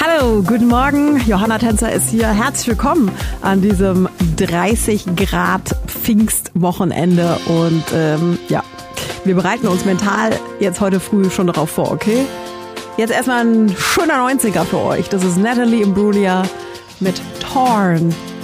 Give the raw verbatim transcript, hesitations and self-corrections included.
Hallo, guten Morgen. Johanna Tänzer ist hier. Herzlich willkommen an diesem dreißig Grad Pfingstwochenende. Und ähm, ja, wir bereiten uns mental jetzt heute früh schon darauf vor, okay? Jetzt erstmal ein schöner neunziger für euch. Das ist Natalie Imbruglia mit Torn.